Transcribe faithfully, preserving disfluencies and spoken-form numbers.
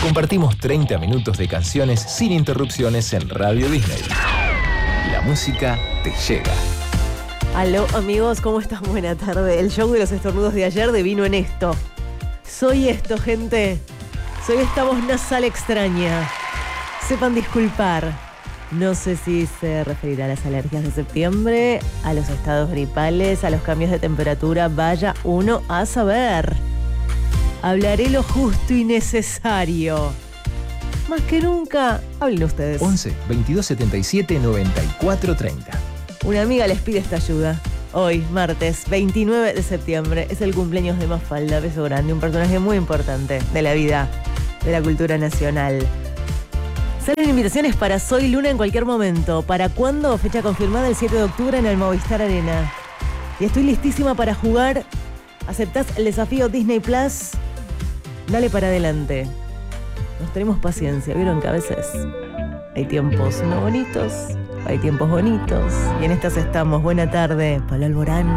Compartimos treinta minutos de canciones sin interrupciones en Radio Disney. La música te llega. Aló amigos, ¿cómo están? Buena tarde. El show de los estornudos de ayer devino en esto. Soy esto, gente. Soy esta voz nasal extraña. Sepan disculpar. No sé si se referirá a las alergias de septiembre, a los estados gripales, a los cambios de temperatura. Vaya uno a saber. Hablaré lo justo y necesario. Más que nunca, hablen ustedes. once, veintidós setenta y siete, noventa y cuatro treinta. Una amiga les pide esta ayuda. Hoy, martes veintinueve de septiembre, es el cumpleaños de Mafalda, beso grande, un personaje muy importante de la vida, de la cultura nacional. Salen invitaciones para Soy Luna en cualquier momento. ¿Para cuándo? Fecha confirmada el siete de octubre en el Movistar Arena. Y estoy listísima para jugar. ¿Aceptás el desafío Disney Plus? Dale para adelante. Nos tenemos paciencia. Vieron que a veces hay tiempos no bonitos, hay tiempos bonitos. Y en estas estamos. Buena tarde, Pablo Alborán.